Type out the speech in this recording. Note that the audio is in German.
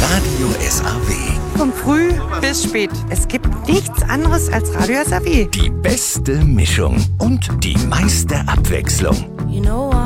Radio SAW. Von früh bis spät. Es gibt nichts anderes als Radio SAW. Die beste Mischung und die meiste Abwechslung. You know why?